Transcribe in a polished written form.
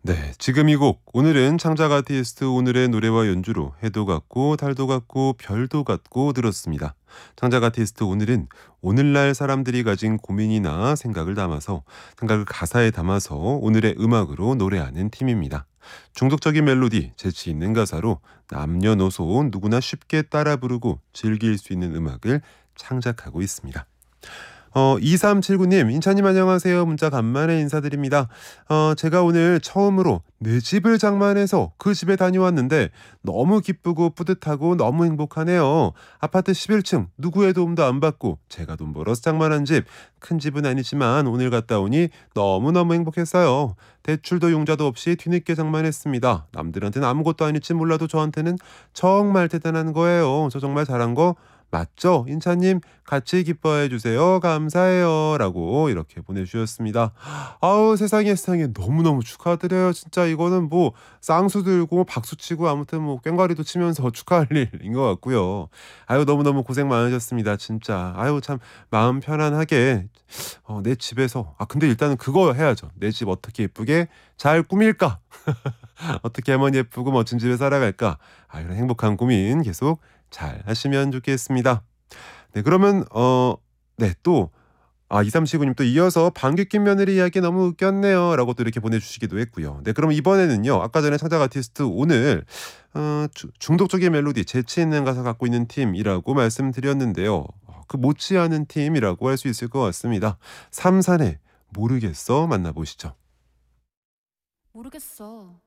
네, 지금 이 곡 오늘은 창작 아티스트 오늘의 노래와 연주로 해도 같고 달도 같고 별도 같고 들었습니다. 창작 아티스트 오늘은 오늘날 사람들이 가진 고민이나 생각을 담아서 생각을 가사에 담아서 오늘의 음악으로 노래하는 팀입니다. 중독적인 멜로디, 재치 있는 가사로 남녀노소 누구나 쉽게 따라 부르고 즐길 수 있는 음악을 창작하고 있습니다. 2379님, 인차님 안녕하세요. 문자 간만에 인사드립니다. 제가 오늘 처음으로 내 집을 장만해서 그 집에 다녀왔는데 너무 기쁘고 뿌듯하고 너무 행복하네요. 아파트 11층, 누구의 도움도 안 받고 제가 돈 벌어서 장만한 집. 큰 집은 아니지만 오늘 갔다 오니 너무너무 행복했어요. 대출도 융자도 없이 뒤늦게 장만했습니다. 남들한테는 아무것도 아닐지 몰라도 저한테는 정말 대단한 거예요. 저 정말 잘한 거 맞죠? 인차님 같이 기뻐해 주세요. 감사해요. 라고 이렇게 보내주셨습니다. 아우 세상에 너무너무 축하드려요. 진짜 이거는 뭐 쌍수 들고 박수 치고 아무튼 뭐 꽹과리도 치면서 축하할 일인 것 같고요. 아유 너무너무 고생 많으셨습니다. 진짜. 아유 참 마음 편안하게 내 집에서 근데 일단은 그거 해야죠. 내 집 어떻게 예쁘게 잘 꾸밀까? 어떻게 하면 예쁘고 멋진 집에 살아갈까? 이런 행복한 고민 계속 잘 하시면 좋겠습니다. 네, 그러면 네, 또 2379님 또 이어서 "방귀 낀 며느리 이야기 너무 웃겼네요."라고 또 이렇게 보내주시기도 했고요. 네, 그럼 이번에는요. 아까 전에 창작 아티스트 오늘 중독적인 멜로디, 재치 있는 가사 갖고 있는 팀이라고 말씀드렸는데요. 그 못지않은 팀이라고 할 수 있을 것 같습니다. 삼산의 모르겠어 만나보시죠. 모르겠어.